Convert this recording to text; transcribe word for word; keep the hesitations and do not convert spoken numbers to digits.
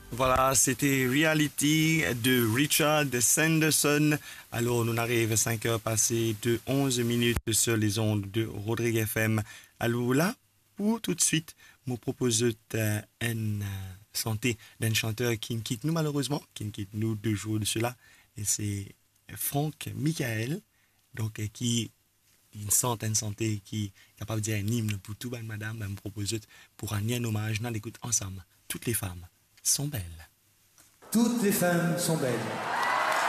Voilà, c'était Reality de Richard Sanderson. Alors, nous arrivons à cinq heures passées de onze minutes sur les ondes de Rodrigue F M. Alors là, pour tout de suite, me propose euh, une euh, santé d'un chanteur qui nous quitte nous malheureusement, qui nous quitte nous deux jours de cela. Et c'est Franck Michael, donc euh, qui une santé, une santé qui est capable de dire un hymne pour tout, ben, madame, ben, me propose pour un un hommage, nous l'écoute ensemble. Toutes les femmes sont belles. Toutes les femmes sont belles.